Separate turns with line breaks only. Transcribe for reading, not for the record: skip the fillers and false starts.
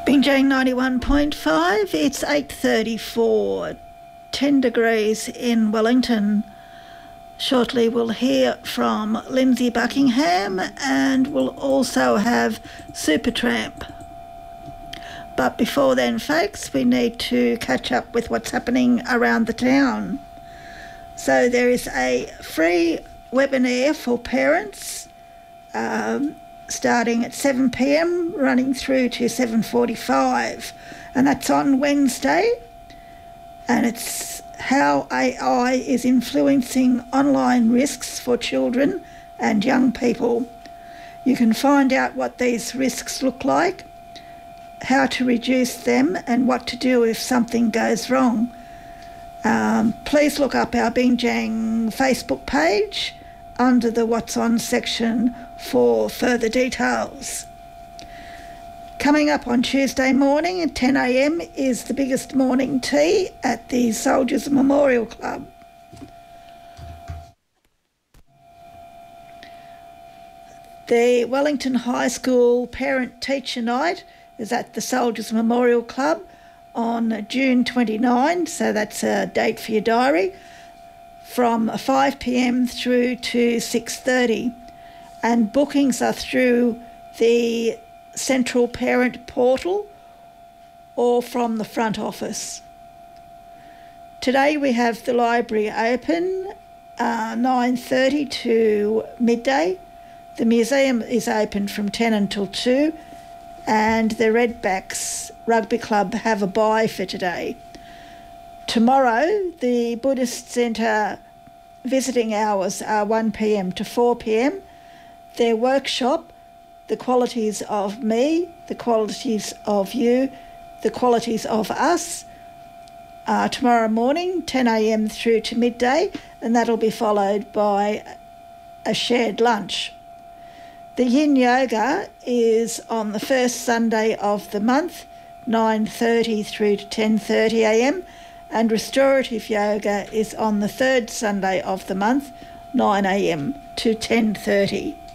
Binjang 91.5, it's 8:34, 10 degrees in Wellington. Shortly we'll hear from Lindsay Buckingham and we'll also have Supertramp. But before then, folks, we need to catch up with what's happening around the town. So there is a free webinar for parents starting at 7 p.m, running through to 7:45, and that's on Wednesday, and it's how AI is influencing online risks for children and young people. You can find out what these risks look like, how to reduce them, and what to do if something goes wrong. Please look up our Binjang Facebook page under the What's On section for further details. Coming up on Tuesday morning at 10 a.m. is the biggest morning tea at the Soldiers Memorial Club. The Wellington High School Parent-Teacher Night is at the Soldiers Memorial Club on June 29, so that's a date for your diary, from 5 p.m. through to 6:30. And bookings are through the Central Parent Portal or from the front office. Today we have the library open 9:30 to midday. The museum is open from 10 until 2, and the Redbacks Rugby Club have a bye for today. Tomorrow, the Buddhist Centre visiting hours are 1 p.m. to 4 p.m. Their workshop, The Qualities of Me, The Qualities of You, The Qualities of Us, tomorrow morning, 10 a.m. through to midday, and that'll be followed by a shared lunch. The Yin Yoga is on the first Sunday of the month, 9:30 through to 10:30 a.m, and Restorative Yoga is on the third Sunday of the month, 9 a.m. to 10:30.